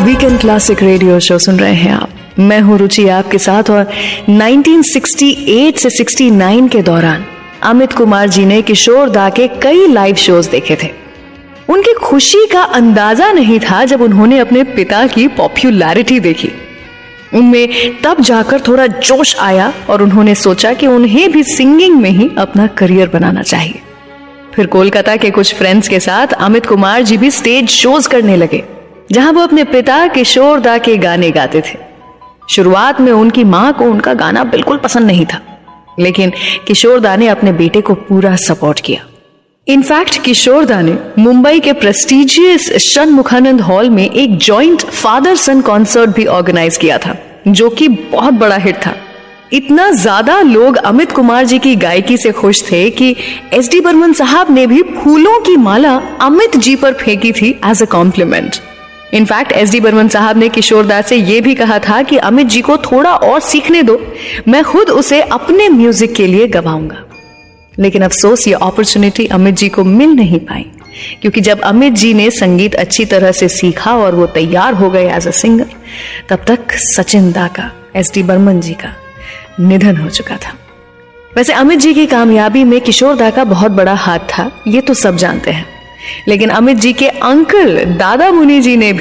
Weekend classic radio show सुन रहे हैं आप। मैं हूं रुचि आपके साथ। और 1968 से 69 के दौरान अमित कुमार जी ने किशोर दा के कई लाइव शोज देखे थे। उनकी खुशी का अंदाजा नहीं था जब उन्होंने अपने पिता की पॉपुलैरिटी देखी। उनमें तब जाकर थोड़ा जोश आया और उन्होंने सोचा कि उन्हें भी सिंगिंग में ही अपना करियर बनाना चाहिए। फिर कोलकाता के कुछ फ्रेंड्स के साथ अमित कुमार जी भी स्टेज शोज करने लगे, जहां वो अपने पिता किशोर दा के गाने गाते थे। शुरुआत में उनकी मां को उनका गाना बिल्कुल पसंद नहीं था, लेकिन किशोर दा ने अपने बेटे को पूरा सपोर्ट किया। इनफैक्ट किशोर दा ने मुंबई के प्रेस्टिजियस षणमुखानंद हॉल में एक जॉइंट फादर सन कॉन्सर्ट भी ऑर्गेनाइज किया था, जो कि बहुत बड़ा हिट था। इतना ज्यादा लोग अमित कुमार जी की गायकी से खुश थे कि एसडी बर्मन साहब ने भी फूलों की माला अमित जी पर फेंकी थी as a compliment. In fact SD Burman साहब ने किशोर दा से यह भी कहा था कि अमित जी को थोड़ा और सीखने दो, मैं खुद उसे अपने म्यूजिक के लिए गवाऊंगा। लेकिन अफसोस ये अपॉर्चुनिटी अमित जी को मिल नहीं पाई, क्योंकि जब अमित जी ने संगीत अच्छी तरह से सीखा और वो तैयार हो गए एज अ सिंगर, तब तक सचिन दा का, एसडी बर्मन जी का निधन हो चुका था। वैसे अमित जी की कामयाबी में किशोर दा का बहुत बड़ा हाथ था, ये तो सब जानते हैं। लेकिन अमित जी के अंकल दादा मुनि जी ने